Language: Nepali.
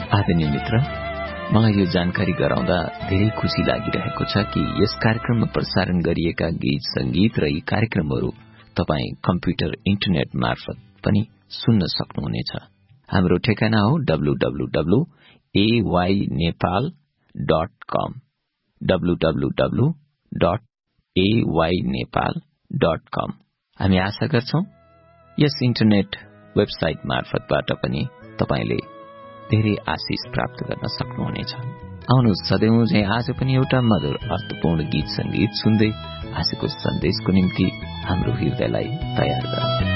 आदरणीय मित्र, मलाई यो जानकारी गराउँदा धेरै खुशी लागिरहेको छ कि यस कार्यक्रममा प्रसारण गरिएका गीत संगीत र यी कार्यक्रमहरू तपाई कम्प्युटर इन्टरनेट मार्फत पनि सुन्न सक्नुहुनेछ। हाम्रो ठेगाना हो www.aynepal.com www.aynepal.com। हामी आशा गर्छौं यस इन्टरनेट वेबसाइट मार्फतबाट पनि तपाईले धेरै आशिष प्राप्त गर्न सक्नुहुनेछ। आउनुहोस् सधैँ झै आज पनि एउटा मधुर अर्थपूर्ण गीत संगीत सुन्दै आजको सन्देशको निम्ति हाम्रो हृदयलाई तयार गरौँ।